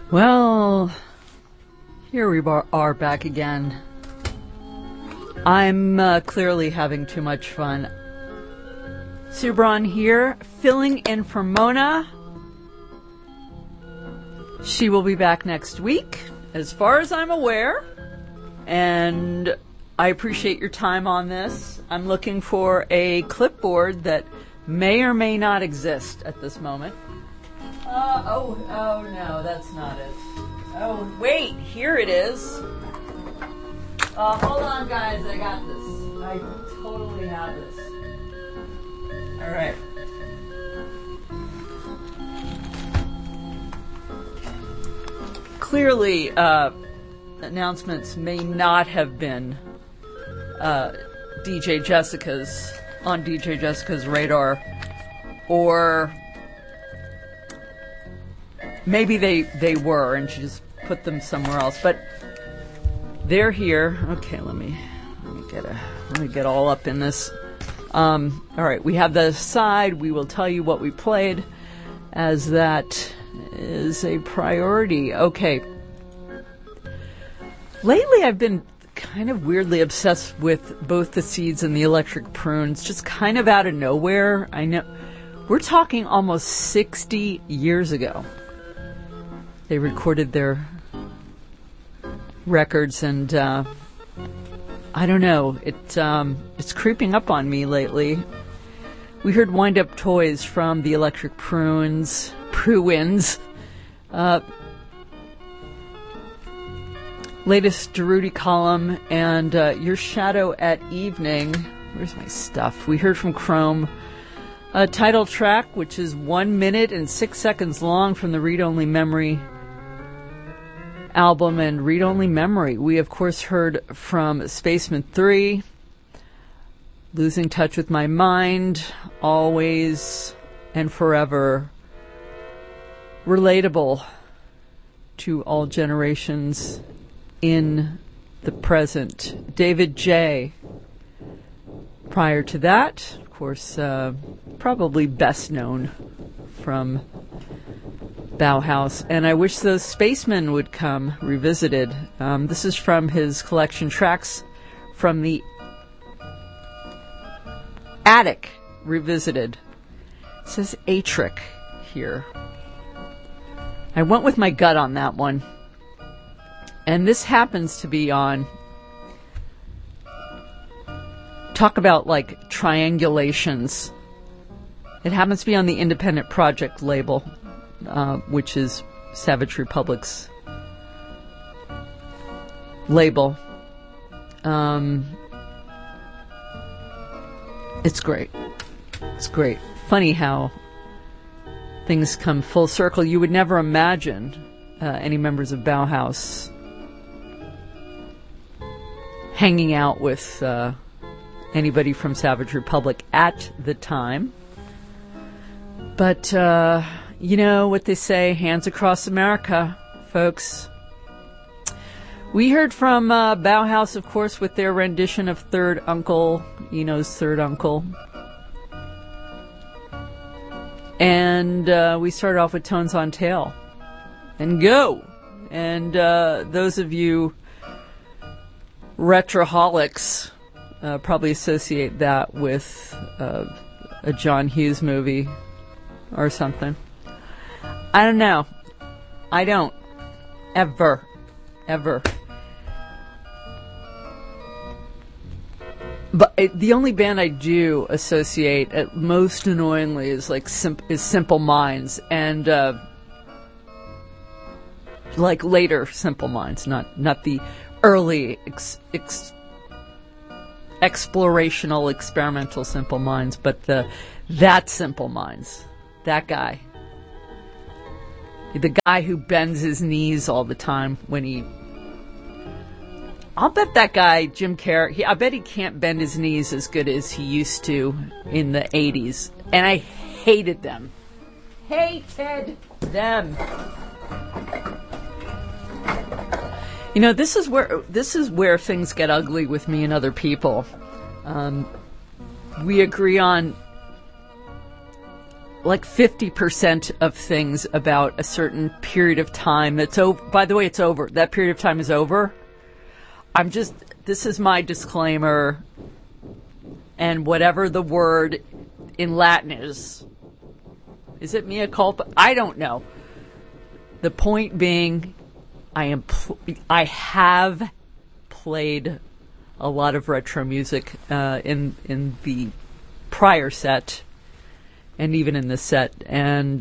Well, here we are back again. I'm clearly having too much fun. Sue Braun here, filling in for Mona. She will be back next week, as far as I'm aware. And I appreciate your time on this. I'm looking for a clipboard that may or may not exist at this moment. Oh no, that's not it. Oh, wait, here it is. Hold on, guys, I got this. I totally have this. All right. Clearly, announcements may not have been DJ Jessica's radar, or maybe they were and she just put them somewhere else. But they're here. Okay, let me get all up in this. All right, we have the side. We will tell you what we played, as that is a priority. Okay. Lately, I've been kind of weirdly obsessed with both the Seeds and the Electric Prunes, just kind of out of nowhere. I know we're talking almost 60 years ago. They recorded their records, and I don't know. It's creeping up on me lately. We heard Wind Up Toys from the Electric Prunes. Latest Durutti column, and Your Shadow at Evening. Where's my stuff? We heard from Chrome. A title track, which is 1 minute and 6 seconds long, from the Read Only Memory album. And Read Only Memory, we of course heard from Spaceman 3, Losing Touch with My Mind, always and forever relatable to all generations in the present. David J. Prior to that, of course, probably best known from Bauhaus. And I Wish Those Spacemen Would Come, revisited. This is from his collection Tracks from the Attic, revisited. It says Atric here. I went with my gut on that one. And this happens to be on, talk about like triangulations. It happens to be on the Independent Project label, which is Savage Republic's label. It's great. It's great. Funny how things come full circle. You would never imagine any members of Bauhaus hanging out with anybody from Savage Republic at the time. But, you know what they say, hands across America, folks. We heard from Bauhaus, of course, with their rendition of Third Uncle, Eno's Third Uncle. And we started off with Tones on Tail. And Go! And those of you retroholics probably associate that with a John Hughes movie or something. I don't know. I don't. Ever. But the only band I do associate, most annoyingly, is like Simple Minds, and like later Simple Minds, not the early explorational, experimental Simple Minds, but that Simple Minds, that guy, the guy who bends his knees all the time when he. I'll bet that guy, Jim Carrey, I bet he can't bend his knees as good as he used to in the 80s. And I hated them. Hated them. You know, this is where things get ugly with me and other people. We agree on like 50% of things about a certain period of time that's over. By the way, it's over. That period of time is over. This is my disclaimer, and whatever the word in Latin is it mea culpa? I don't know. The point being, I have played a lot of retro music in the prior set, and even in this set, and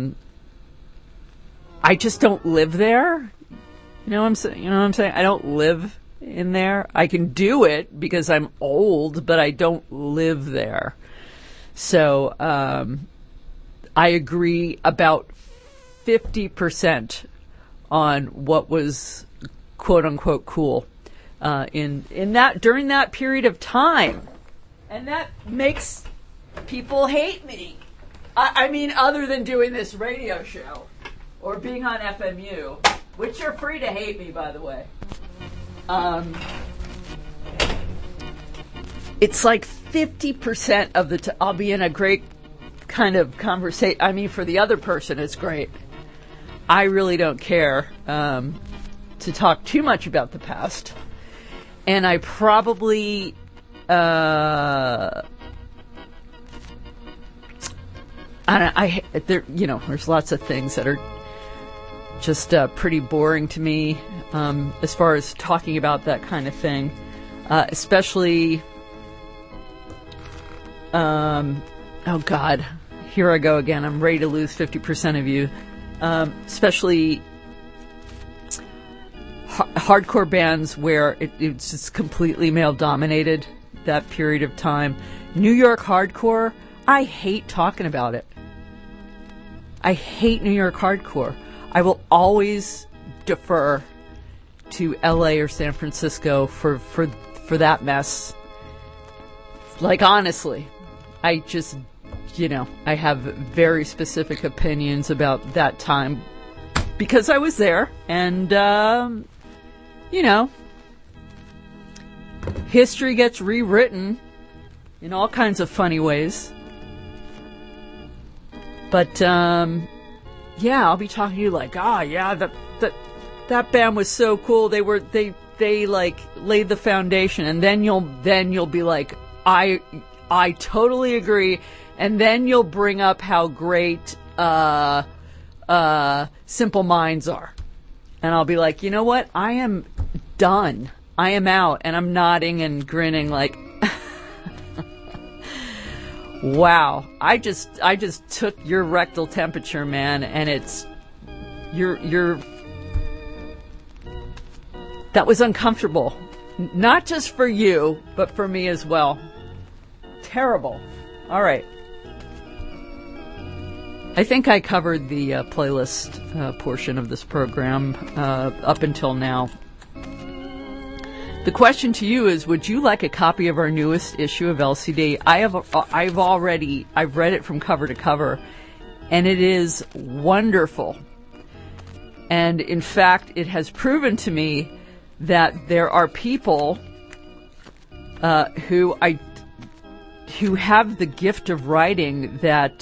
I just don't live there. You know what I'm saying? I don't live in there. I can do it because I'm old, but I don't live there. So I agree about 50% on what was quote unquote cool in that during that period of time, and that makes people hate me. I mean, other than doing this radio show or being on FMU, which you're free to hate me, by the way. It's like 50% of the I'll be in a great kind of conversation. I mean, for the other person, it's great. I really don't care to talk too much about the past, and I probably there's lots of things that are just pretty boring to me as far as talking about that kind of thing, especially. Oh God, here I go again. I'm ready to lose 50% of you, especially hardcore bands where it's just completely male dominated. That period of time, New York hardcore. I hate talking about it. I hate New York hardcore. I will always defer to LA or San Francisco for that mess. Like, honestly, I just, I have very specific opinions about that time because I was there, and, history gets rewritten in all kinds of funny ways. But, I'll be talking to you like, that band was so cool. They like laid the foundation, and then you'll be like, I totally agree. And then you'll bring up how great, Simple Minds are. And I'll be like, you know what? I am done. I am out. And I'm nodding and grinning like, wow, I just took your rectal temperature, man, and that was uncomfortable. Not just for you, but for me as well. Terrible. All right. I think I covered the playlist portion of this program up until now. The question to you is, would you like a copy of our newest issue of LCD? I've read it from cover to cover, and it is wonderful. And in fact, it has proven to me that there are people who have the gift of writing that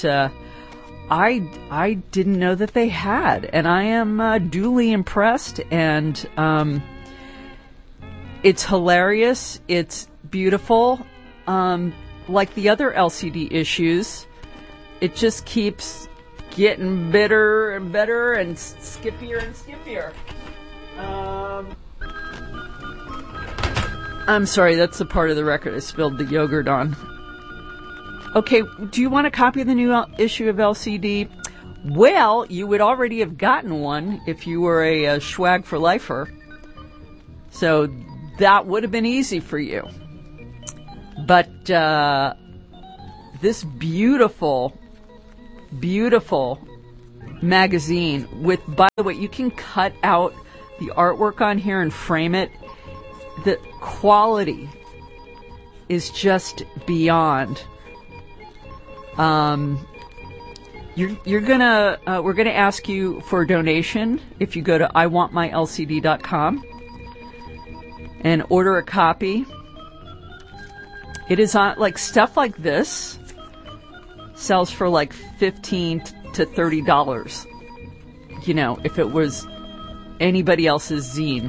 I didn't know that they had, and I am duly impressed. And it's hilarious. It's beautiful. Like the other LCD issues, it just keeps getting better and better and skippier and skippier. I'm sorry, that's the part of the record I spilled the yogurt on. Okay, do you want a copy of the new issue of LCD? Well, you would already have gotten one if you were a Schwag for Lifer. So that would have been easy for you. But this beautiful, beautiful magazine with, by the way, you can cut out the artwork on here and frame it. The quality is just beyond. We're gonna ask you for a donation if you go to iwantmylcd.com and order a copy. It is on, like, stuff like this sells for like $15 to $30. You know, if it was anybody else's zine.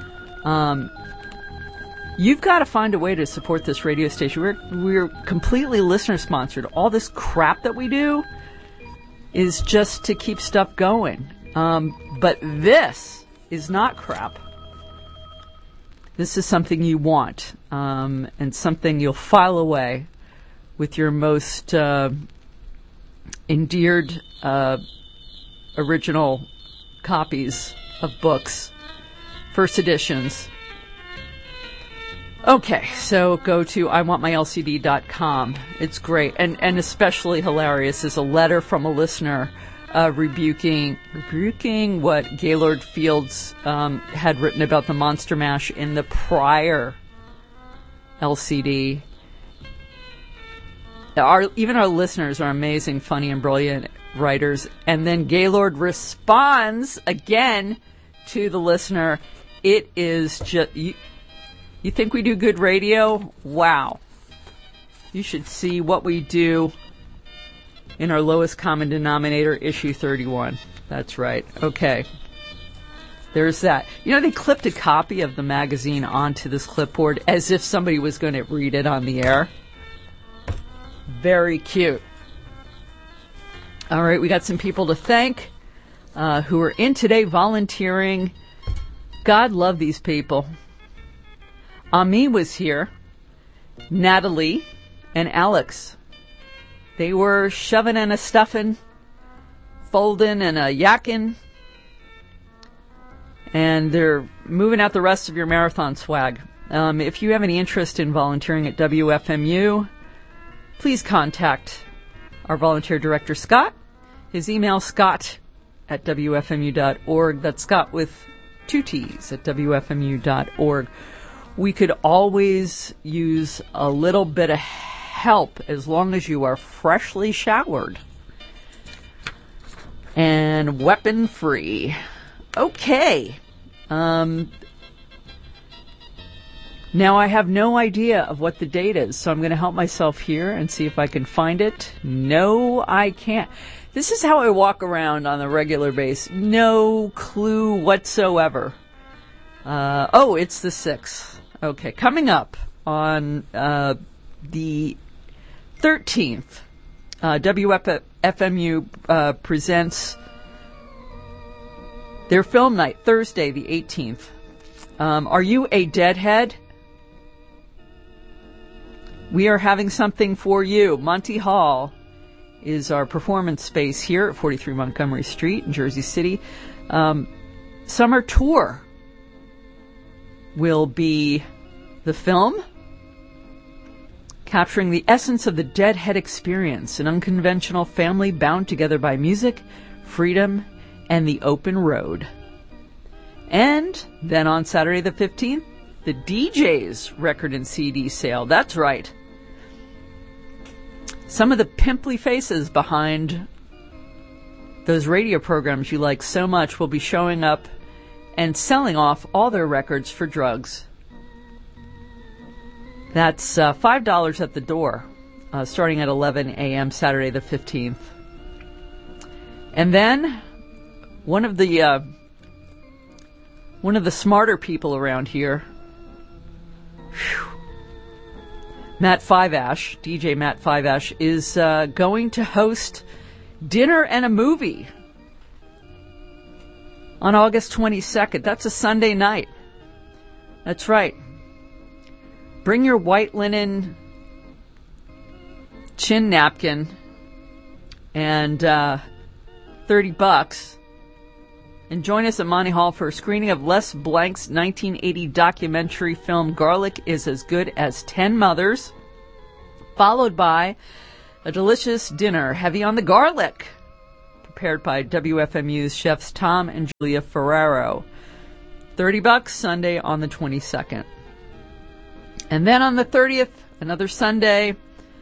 You've got to find a way to support this radio station. We're completely listener sponsored. All this crap that we do is just to keep stuff going. But this is not crap. This is something you want, and something you'll file away with your most endeared original copies of books, first editions. Okay, so go to iwantmylcd.com. It's great, and especially hilarious is a letter from a listener rebuking what Gaylord Fields had written about the Monster Mash in the prior LCD. Even our listeners are amazing, funny, and brilliant writers. And then Gaylord responds again to the listener. It is just... You think we do good radio? Wow. You should see what we do in our lowest common denominator, issue 31. That's right. Okay. There's that. You know, they clipped a copy of the magazine onto this clipboard as if somebody was going to read it on the air. Very cute. All right, we got some people to thank who are in today volunteering. God love these people. Ami was here, Natalie, and Alex. They were shoving and a stuffing, folding and a yakking, and they're moving out the rest of your marathon swag. If you have any interest in volunteering at WFMU, please contact our volunteer director, Scott. His email, scott@wfmu.org. That's Scott with 2 T's at WFMU.org. We could always use a little bit of help as long as you are freshly showered and weapon free. Okay. Now I have no idea of what the date is, so I'm going to help myself here and see if I can find it. No, I can't. This is how I walk around on a regular basis. No clue whatsoever. It's the 6th. Okay, coming up on the 13th, WFMU presents their film night, Thursday the 18th. Are you a deadhead? We are having something for you. Monty Hall is our performance space here at 43 Montgomery Street in Jersey City. Summer Tour will be the film capturing the essence of the Deadhead experience, an unconventional family bound together by music, freedom, and the open road. And then on Saturday the 15th, the DJ's record and CD sale. That's right. Some of the pimply faces behind those radio programs you like so much will be showing up and selling off all their records for drugs. That's $5 at the door, starting at 11 a.m. Saturday the 15th. And then one of the smarter people around here, Matt Fiveash, DJ Matt Fiveash, is going to host Dinner and a Movie on August 22nd. That's a Sunday night. That's right. Bring your white linen chin napkin and $30 and join us at Monty Hall for a screening of Les Blank's 1980 documentary film Garlic is as Good as 10 Mothers, followed by a delicious dinner heavy on the garlic, prepared by WFMU's chefs Tom and Julia Ferraro. $30 Sunday on the 22nd. And then on the 30th, another Sunday,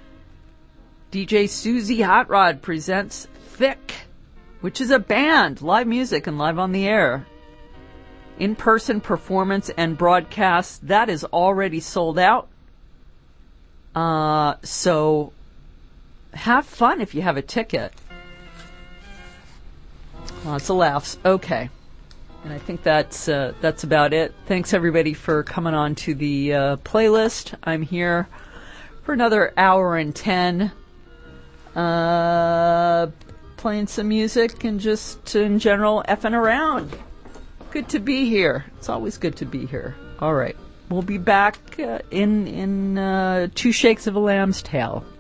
DJ Susie Hot Rod presents Thick, which is a band, live music and live on the air. In-person performance and broadcast, that is already sold out. So have fun if you have a ticket. Lots of laughs. Okay. And I think that's about it. Thanks, everybody, for coming on to the playlist. I'm here for another hour and 10, playing some music and just in general effing around. Good to be here. It's always good to be here. All right. We'll be back in 2 shakes of a lamb's tail.